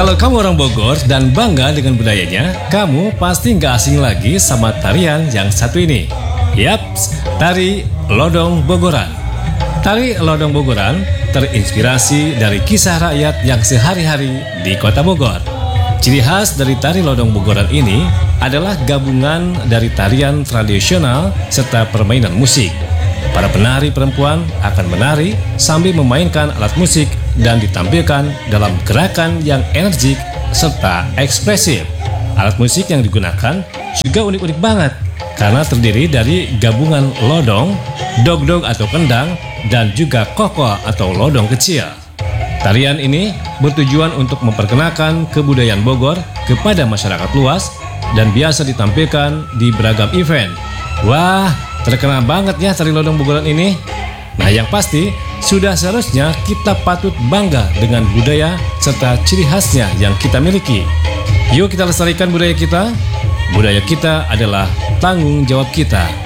Kalau kamu orang Bogor dan bangga dengan budayanya, kamu pasti nggak asing lagi sama tarian yang satu ini. Yaps, tari Lodong Bogoran. Tari Lodong Bogoran terinspirasi dari kisah rakyat yang sehari-hari di Kota Bogor. Ciri khas dari tari Lodong Bogoran ini adalah gabungan dari tarian tradisional serta permainan musik. Para penari perempuan akan menari sambil memainkan alat musik dan ditampilkan dalam gerakan yang energik serta ekspresif. Alat musik yang digunakan juga unik-unik banget karena terdiri dari gabungan lodong, dog-dog atau kendang, dan juga koko atau lodong kecil. Tarian ini bertujuan untuk memperkenalkan kebudayaan Bogor kepada masyarakat luas dan biasa ditampilkan di beragam event. Wah, terkenal banget ya tari Lodong Bogoran ini. Nah, yang pasti sudah seharusnya kita patut bangga dengan budaya serta ciri khasnya yang kita miliki. Yuk kita lestarikan budaya kita. Budaya kita adalah tanggung jawab kita.